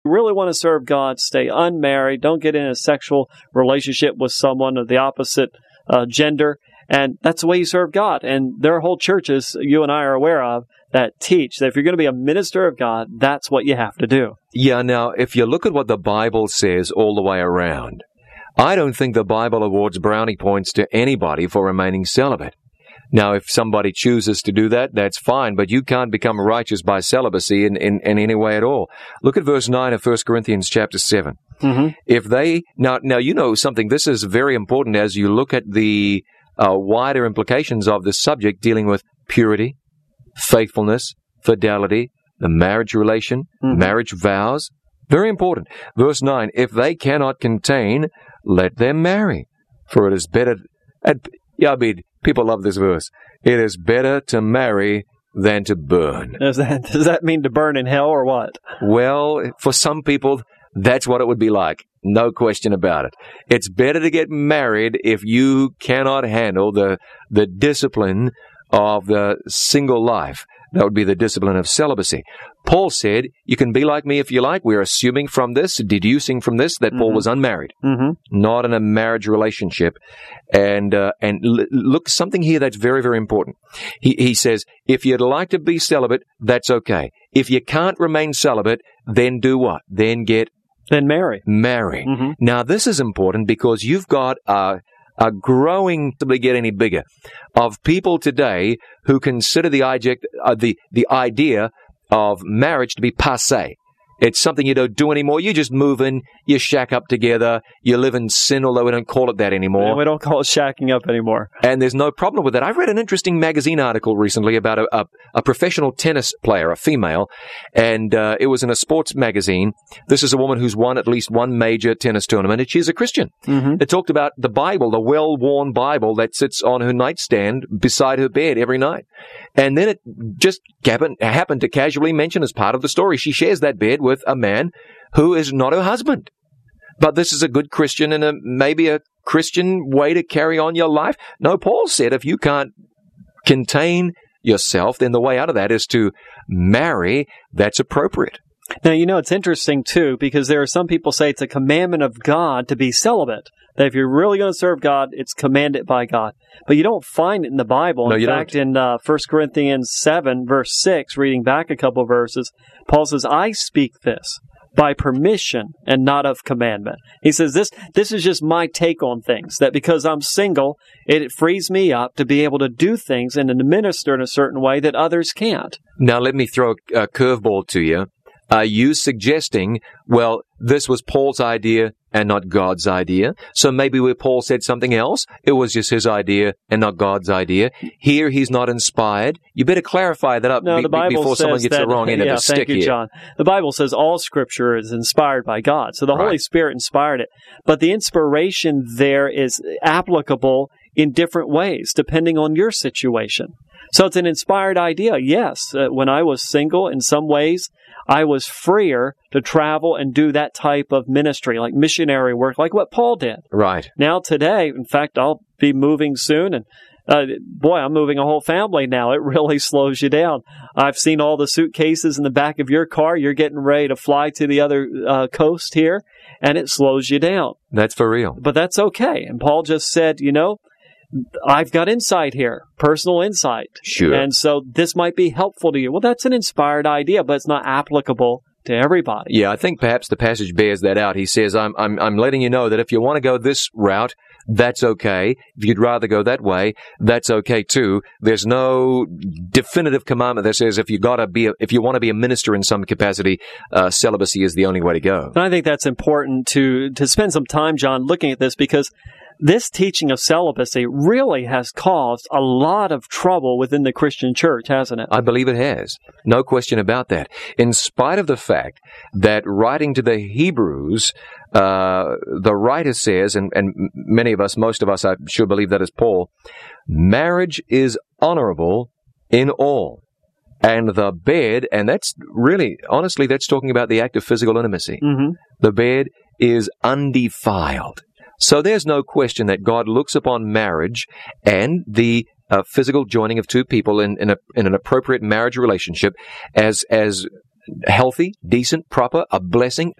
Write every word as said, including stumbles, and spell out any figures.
you really want to serve God, stay unmarried. Don't get in a sexual relationship with someone of the opposite uh, gender. And that's the way you serve God. And there are whole churches you and I are aware of that teach that if you're going to be a minister of God, that's what you have to do. Yeah, now, if you look at what the Bible says all the way around, I don't think the Bible awards brownie points to anybody for remaining celibate. Now, if somebody chooses to do that, that's fine, but you can't become righteous by celibacy in, in, in any way at all. Look at verse nine of First Corinthians chapter seven. Mm-hmm. If they, now, now, you know something, this is very important as you look at the uh, wider implications of this subject dealing with purity, faithfulness, fidelity, the marriage relation, mm-hmm. marriage vows. Very important. Verse nine, if they cannot contain, let them marry, for it is better, and, yeah, I mean, people love this verse. It is better to marry than to burn. Does that, does that mean to burn in hell or what? Well, for some people, that's what it would be like. No question about it. It's better to get married if you cannot handle the the discipline of the single life. That would be the discipline of celibacy. Paul said, you can be like me if you like. We're assuming from this, deducing from this, that mm-hmm. Paul was unmarried, mm-hmm. not in a marriage relationship. And uh, and l- look, something here that's very, very important. He, he says, if you'd like to be celibate, that's okay. If you can't remain celibate, then do what? Then get Then marry. Marry. Mm-hmm. Now, this is important because you've got a, a growing, to get any bigger, of people today who consider the, object, uh, the, the idea of marriage to be passé. It's something you don't do anymore. You just move in, you shack up together, you live in sin, although we don't call it that anymore. Yeah, we don't call it shacking up anymore. And there's no problem with that. I read an interesting magazine article recently about a, a, a professional tennis player, a female, and uh, it was in a sports magazine. This is a woman who's won at least one major tennis tournament, and she's a Christian. Mm-hmm. It talked about the Bible, the well-worn Bible that sits on her nightstand beside her bed every night. And then it just happened, happened to casually mention as part of the story, she shares that bed with a man who is not her husband. But this is a good Christian and a, maybe a Christian way to carry on your life. No, Paul said if you can't contain yourself, then the way out of that is to marry. That's appropriate. Now, you know, it's interesting, too, because there are some people say it's a commandment of God to be celibate. That if you're really going to serve God, it's commanded by God. But you don't find it in the Bible. No, in you fact, don't. in uh, First Corinthians seven, verse six, reading back a couple of verses, Paul says, I speak this by permission and not of commandment. He says, this this is just my take on things, that because I'm single, it, it frees me up to be able to do things and to minister in a certain way that others can't. Now, let me throw a, a curveball to you. Are you suggesting, well, this was Paul's idea and not God's idea? So maybe where Paul said something else, it was just his idea and not God's idea. Here, he's not inspired. You better clarify that up no, be, the Bible before says someone gets that, the wrong end yeah, of the stick thank you, here. John. The Bible says all Scripture is inspired by God. So the Right. Holy Spirit inspired it. But the inspiration there is applicable in different ways, depending on your situation. So it's an inspired idea. Yes, uh, when I was single, in some ways, I was freer to travel and do that type of ministry, like missionary work, like what Paul did. Right. Now today, in fact, I'll be moving soon, and uh, boy, I'm moving a whole family now. It really slows you down. I've seen all the suitcases in the back of your car. You're getting ready to fly to the other uh, coast here, and it slows you down. That's for real. But that's okay. And Paul just said, you know, I've got insight here, personal insight. Sure. And so this might be helpful to you. Well, that's an inspired idea, but it's not applicable to everybody. Yeah, I think perhaps the passage bears that out. He says, I'm, I'm, I'm letting you know that if you want to go this route, that's okay. If you'd rather go that way, that's okay too. There's no definitive commandment that says if you gotta be, a, if you want to be a minister in some capacity, uh, celibacy is the only way to go. And I think that's important to, to spend some time, John, looking at this, because this teaching of celibacy really has caused a lot of trouble within the Christian church, hasn't it? I believe it has. No question about that. In spite of the fact that writing to the Hebrews, uh, the writer says, and, and many of us, most of us, I'm sure believe that as Paul, marriage is honorable in all. And the bed, and that's really, honestly, that's talking about the act of physical intimacy. Mm-hmm. The bed is undefiled. So there's no question that God looks upon marriage and the uh, physical joining of two people in, in, a, in an appropriate marriage relationship as as healthy, decent, proper, a blessing,